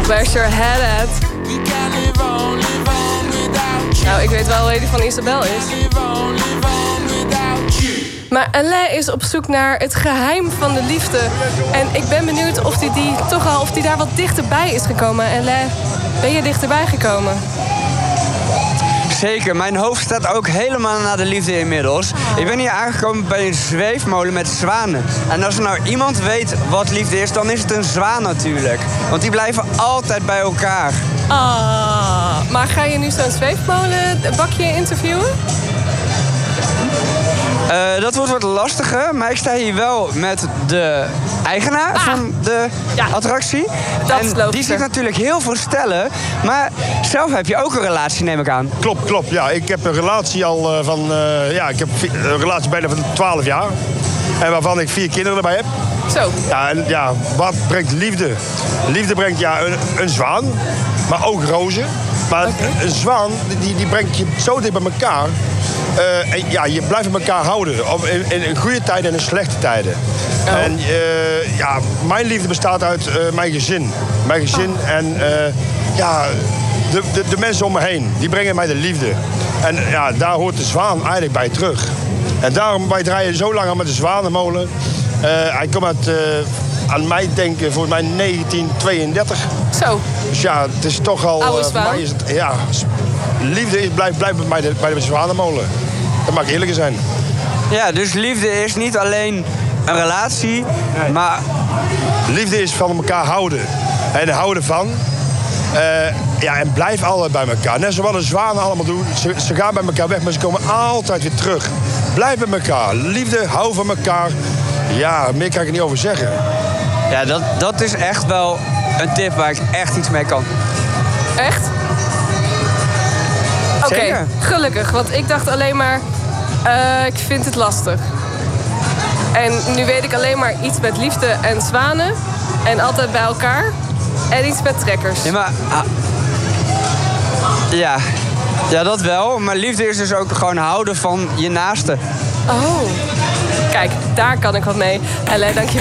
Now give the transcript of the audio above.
Where's your head at? Nou, ik weet wel hoe die van Isabel is. Maar Alain is op zoek naar het geheim van de liefde. En ik ben benieuwd of hij daar wat dichterbij is gekomen. Alain, ben je dichterbij gekomen? Zeker, mijn hoofd staat ook helemaal naar de liefde inmiddels. Ik ben hier aangekomen bij een zweefmolen met zwanen. En als er nou iemand weet wat liefde is, dan is het een zwaan natuurlijk. Want die blijven altijd bij elkaar. Maar ga je nu zo'n zweefmolenbakje interviewen? Dat wordt wat lastiger, maar ik sta hier wel met de eigenaar van de attractie. En die ziet natuurlijk heel veel stellen, maar zelf heb je ook een relatie, neem ik aan. Klopt. Ja, ik heb een relatie al ik heb een relatie bijna van 12 jaar. En waarvan ik 4 kinderen erbij heb. Zo. Ja, wat brengt liefde? Liefde brengt een zwaan, maar ook rozen. Maar een zwaan, die brengt je zo dicht bij elkaar. Je blijft bij elkaar houden. In goede tijden en in slechte tijden. Oh. En mijn liefde bestaat uit mijn gezin. Mijn gezin en de mensen om me heen. Die brengen mij de liefde. En daar hoort de zwaan eigenlijk bij terug. En daarom, wij draaien zo lang al met de Zwanenmolen. Hij komt uit, aan mij denken, volgens mij 1932. Zo. Dus ja, het is toch al... Oude zwaan. Voor mij is het, liefde blijft bij de Zwanenmolen. Dat mag eerlijker zijn. Ja, dus liefde is niet alleen een relatie, maar... Liefde is van elkaar houden. En houden van. En blijf altijd bij elkaar. Net zoals de zwanen allemaal doen. Ze gaan bij elkaar weg, maar ze komen altijd weer terug. Blijf bij elkaar. Liefde, hou van elkaar. Ja, meer kan ik er niet over zeggen. Ja, dat is echt wel een tip waar ik echt iets mee kan. Echt? Oké, gelukkig. Want ik dacht alleen maar... ik vind het lastig. En nu weet ik alleen maar iets met liefde en zwanen. En altijd bij elkaar. En iets met trekkers. Ja, maar... Ja, dat wel. Maar liefde is dus ook gewoon houden van je naaste. Oh. Kijk, daar kan ik wat mee. Alain, dank je.